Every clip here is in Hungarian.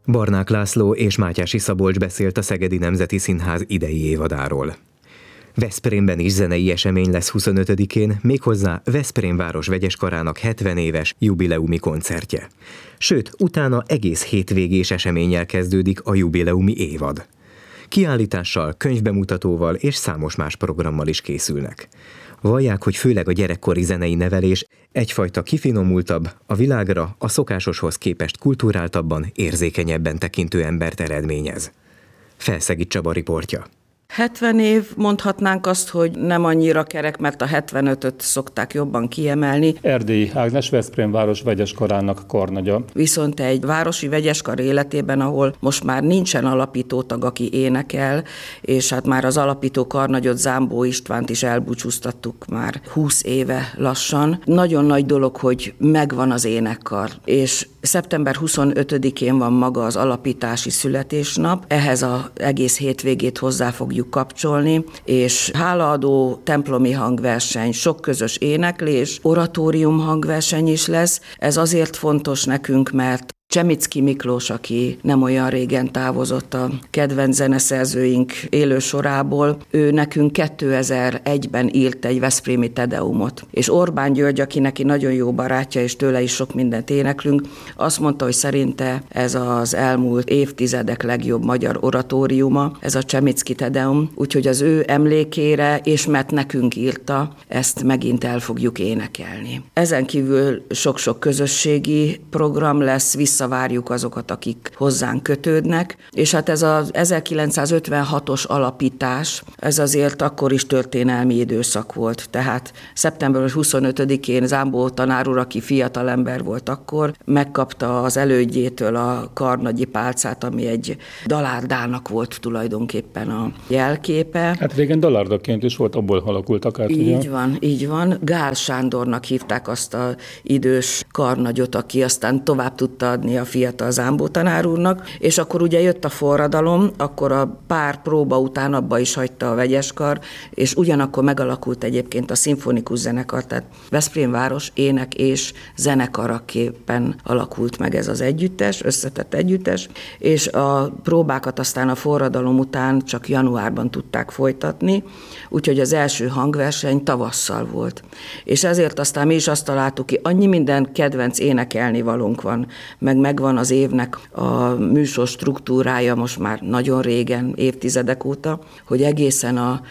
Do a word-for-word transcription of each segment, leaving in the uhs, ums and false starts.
Barnák László és Mátyási Szabolcs beszélt a Szegedi Nemzeti Színház idei évadáról. Veszprémben is zenei esemény lesz huszonötödikén, méghozzá Veszprém város vegyeskarának hetven éves jubileumi koncertje. Sőt, utána egész hétvégés eseménnyel kezdődik a jubileumi évad. Kiállítással, könyvbemutatóval és számos más programmal is készülnek. Vallják, hogy főleg a gyerekkori zenei nevelés egyfajta kifinomultabb, a világra a szokásoshoz képest kulturáltabban, érzékenyebben tekintő embert eredményez. Felszegi Csaba riportja. hetven év, mondhatnánk azt, hogy nem annyira kerek, mert a hetvenötöt szokták jobban kiemelni. Erdélyi Ágnes Veszprém város vegyeskarának karnagya. Viszont egy városi vegyeskar életében, ahol most már nincsen alapítótag, aki énekel, és hát már az alapító karnagyot, Zámbó Istvánt is elbúcsúztattuk már húsz éve lassan. Nagyon nagy dolog, hogy megvan az énekkar, és szeptember huszonötödikén van maga az alapítási születésnap, ehhez az egész hétvégét hozzá fogjuk kapcsolni, és hálaadó, templomi hangverseny, sok közös éneklés, oratórium hangverseny is lesz. Ez azért fontos nekünk, mert Csemicki Miklós, aki nem olyan régen távozott a kedvenc zeneszerzőink élő sorából, ő nekünk kétezer-egyben írt egy veszprémi tedeumot. És Orbán György, aki neki nagyon jó barátja, és tőle is sok mindent éneklünk, azt mondta, hogy szerinte ez az elmúlt évtizedek legjobb magyar oratóriuma, ez a Csemicki tedeum, úgyhogy az ő emlékére, és mert nekünk írta, ezt megint el fogjuk énekelni. Ezen kívül sok-sok közösségi program lesz, vissza várjuk azokat, akik hozzánk kötődnek, és hát ez az ezerkilencszázötvenhatos alapítás, ez azért akkor is történelmi időszak volt, tehát szeptember huszonötödikén Zámbó tanár úr, aki fiatal ember volt akkor, megkapta az elődjétől a karnagyi pálcát, ami egy dalárdának volt tulajdonképpen a jelképe. Hát régen dalárdaként is volt, abból alakultak át. Így ugye? van, így van. Gál Sándornak hívták azt az idős karnagyot, aki aztán tovább tudta adni a fiatal Zámbó tanár úrnak, és akkor ugye jött a forradalom, akkor a pár próba után abba is hagyta a vegyeskar, és ugyanakkor megalakult egyébként a szimfonikus zenekar, tehát Veszprém város ének és zenekaraképpen alakult meg ez az együttes, összetett együttes, és a próbákat aztán a forradalom után csak januárban tudták folytatni, úgyhogy az első hangverseny tavasszal volt. És ezért aztán mi is azt találtuk ki, annyi minden kedvenc énekelni valónk van, meg megvan az évnek a műsor struktúrája most már nagyon régen, évtizedek óta, hogy egészen a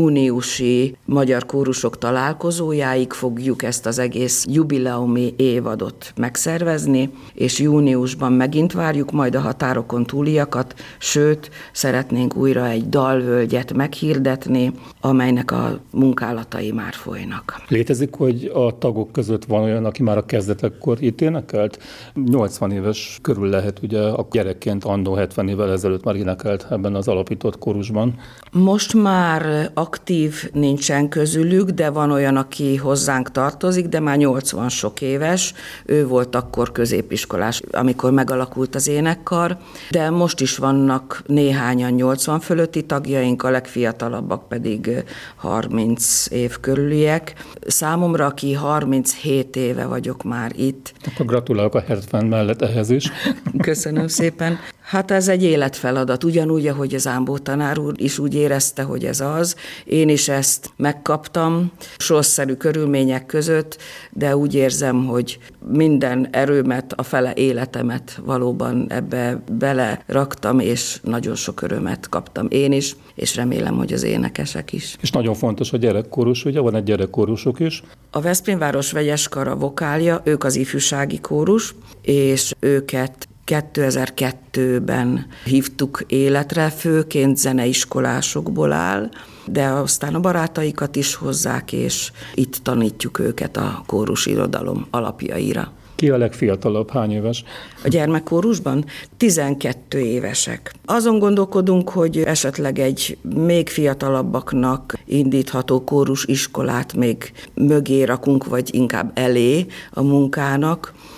júniusi magyar kórusok találkozójáig fogjuk ezt az egész jubileumi évadot megszervezni, és júniusban megint várjuk majd a határokon túliakat, sőt, szeretnénk újra egy dalvölgyet meghirdetni, amelynek a munkálatai már folynak. Létezik, hogy a tagok között van olyan, aki már a kezdetekkor itt énekelt? nyolcvan éves körül lehet, ugye a gyerekként annó hetven évvel ezelőtt már énekelt ebben az alapított kórusban. Most már aktív nincsen közülük, de van olyan, aki hozzánk tartozik, de már nyolcvan sok éves. Ő volt akkor középiskolás, amikor megalakult az énekkar, de most is vannak néhányan nyolcvan fölötti tagjaink, a legfiatalabbak pedig harminc év körüliek. Számomra, aki harminchét éve vagyok már itt. Akkor gratulálok a hetven mellett ehhez is. Köszönöm szépen. Hát ez egy életfeladat, ugyanúgy, ahogy az Zámbó tanár úr is úgy érezte, hogy ez az. Én is ezt megkaptam, sorszerű körülmények között, de úgy érzem, hogy minden erőmet, a fele életemet valóban ebbe beleraktam, és nagyon sok örömet kaptam én is, és remélem, hogy az énekesek is. És nagyon fontos a gyerekkórus, ugye van egy gyerekkórusok is. A Veszprém város vegyeskar a vokálja, ők az ifjúsági kórus, és őket kétezer-kettőben hívtuk életre, főként zeneiskolásokból áll, de aztán a barátaikat is hozzák, és itt tanítjuk őket a kórusirodalom alapjaira. Ki a legfiatalabb, hány éves? A gyermekkórusban tizenkettő évesek. Azon gondolkodunk, hogy esetleg egy még fiatalabbaknak indítható kórusiskolát még mögé rakunk, vagy inkább elé a munkának,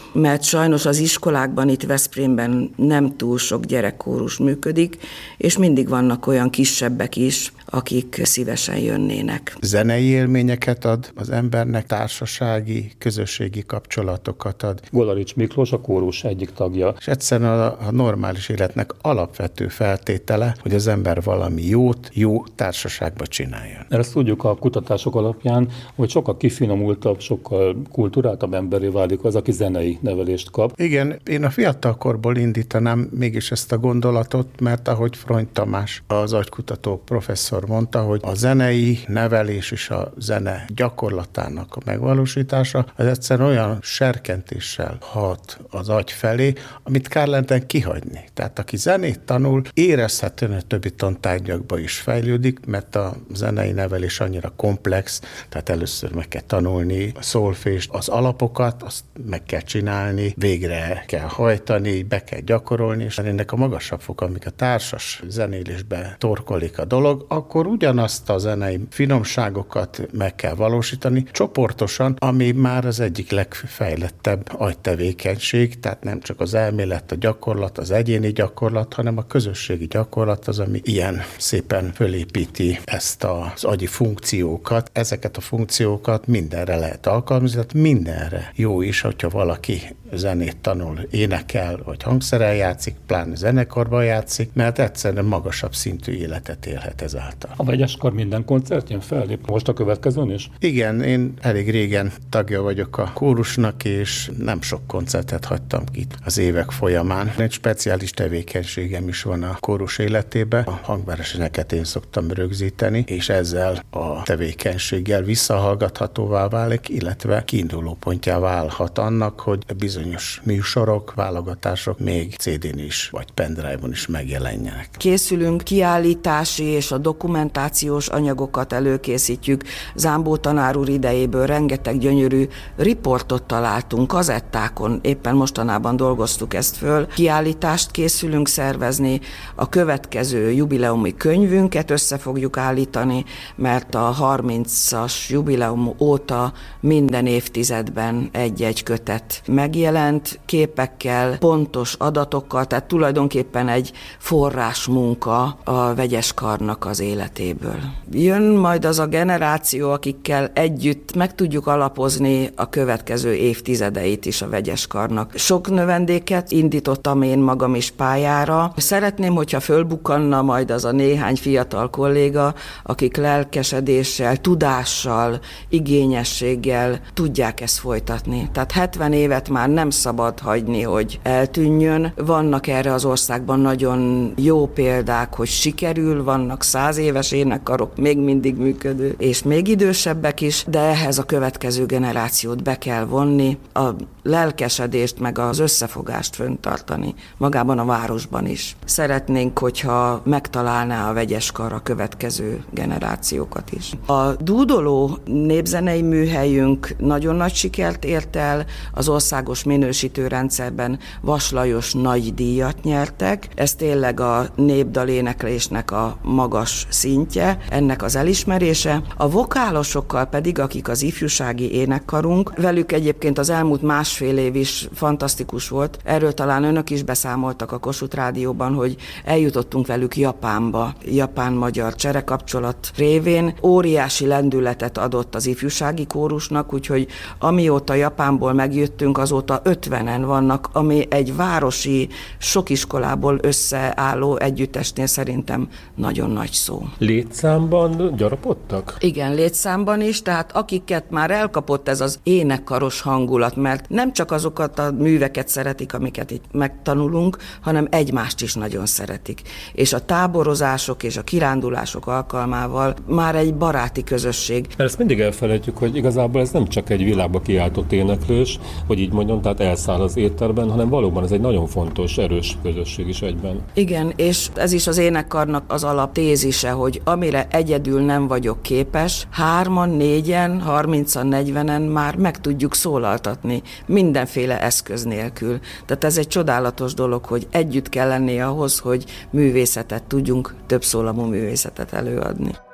mert sajnos az iskolákban itt Veszprémben nem túl sok gyerekkórus működik, és mindig vannak olyan kisebbek is, akik szívesen jönnének. Zenei élményeket ad az embernek, társasági, közösségi kapcsolatokat ad. Golarics Miklós a kórus egyik tagja. És egyszerűen a, a normális életnek alapvető feltétele, hogy az ember valami jót, jó társaságba csináljon. Ezt tudjuk a kutatások alapján, hogy sokkal kifinomultabb, sokkal kulturáltabb emberé válik az, aki zenei nevelést kap. Igen, én a fiatalkorból indítanám mégis ezt a gondolatot, mert ahogy Frony Tamás, az agykutató professzor mondta, hogy a zenei nevelés és a zene gyakorlatának a megvalósítása az egyszerűen olyan serkentéssel hat az agy felé, amit kár lenne kihagyni. Tehát aki zenét tanul, érezhetően a többi tantárgyakba is fejlődik, mert a zenei nevelés annyira komplex, tehát először meg kell tanulni a szolfést, az alapokat, azt meg kell csinálni, végre kell hajtani, be kell gyakorolni, és ennek a magasabb fok, amik a társas zenélésbe torkolik a dolog, akkor ugyanazt a zenei finomságokat meg kell valósítani csoportosan, ami már az egyik legfejlettebb agytevékenység, tehát nem csak az elmélet, a gyakorlat, az egyéni gyakorlat, hanem a közösségi gyakorlat az, ami ilyen szépen fölépíti ezt az agyi funkciókat. Ezeket a funkciókat mindenre lehet alkalmazni, tehát mindenre jó is, hogyha valaki zenét tanul, énekel, vagy hangszerrel játszik, pláne zenekarban játszik, mert egyszerűen magasabb szintű életet élhet ezáltal. A Vegyeskar minden koncertjén fellép, most a következőn is? Igen, én elég régen tagja vagyok a kórusnak, és nem sok koncertet hagytam ki az évek folyamán. Egy speciális tevékenységem is van a kórus életében. A hangversenyeket én szoktam rögzíteni, és ezzel a tevékenységgel visszahallgathatóvá válik, illetve kiindulópontjá válhat annak, hogy bizonyos műsorok, válogatások még cé dén is, vagy pendrive-on is megjelenjenek. Készülünk kiállítási és a dokumentációs anyagokat előkészítjük. Zámbó tanár úr idejéből rengeteg gyönyörű riportot találtunk kazettákon, éppen mostanában dolgoztuk ezt föl. Kiállítást készülünk szervezni, a következő jubileumi könyvünket össze fogjuk állítani, mert a harmincas jubileum óta minden évtizedben egy-egy kötet megjelent, képekkel, pontos adatokkal, tehát tulajdonképpen egy forrásmunka a Vegyeskarnak az életéből. Jön majd az a generáció, akikkel együtt meg tudjuk alapozni a következő évtizedeit is a Vegyeskarnak. Sok növendéket indítottam én magam is pályára. Szeretném, hogyha fölbukkanna majd az a néhány fiatal kolléga, akik lelkesedéssel, tudással, igényességgel tudják ezt folytatni. Tehát hetven évet már nem szabad hagyni, hogy eltűnjön. Vannak erre az országban nagyon jó példák, hogy sikerül, vannak száz éves énekkarok, még mindig működő, és még idősebbek is, de ehhez a következő generációt be kell vonni, a lelkesedést meg az összefogást föntartani, magában a városban is. Szeretnénk, hogyha megtalálná a Vegyeskar a következő generációkat is. A dúdoló népzenei műhelyünk nagyon nagy sikert ért el, az országos minősítőrendszerben Vas Lajos nagy díjat nyertek, ez tényleg a népdaléneklésnek a magas szintje, ennek az elismerése. A vokálosokkal pedig, akik az ifjúsági énekkarunk, velük egyébként az elmúlt másfél év is fantasztikus volt. Erről talán önök is beszámoltak a Kossuth Rádióban, hogy eljutottunk velük Japánba, japán-magyar cserekapcsolat révén. Óriási lendületet adott az ifjúsági kórusnak, úgyhogy amióta Japánból megjöttünk, azóta ötvenen vannak, ami egy városi, sok iskolából összeálló együttesnél szerintem nagyon nagy szó. Létszámban gyarapodtak? Igen, létszámban is, tehát akiket már elkapott ez az énekkaros hangulat, mert nem csak azokat a műveket szeretik, amiket itt megtanulunk, hanem egymást is nagyon szeretik. És a táborozások és a kirándulások alkalmával már egy baráti közösség. Mert ezt mindig elfelejtjük, hogy igazából ez nem csak egy világba kiáltott éneklés, hogy így mondjam, tehát elszáll az étterben, hanem valóban ez egy nagyon fontos, erős közösség is egyben. Igen, és ez is az énekkarnak az alaptézise, hogy amire egyedül nem vagyok képes, hárman, négyen, harmincan, negyvenen már meg tudjuk szólaltatni, mindenféle eszköz nélkül. Tehát ez egy csodálatos dolog, hogy együtt kell lenni ahhoz, hogy művészetet tudjunk, többszólamú művészetet előadni.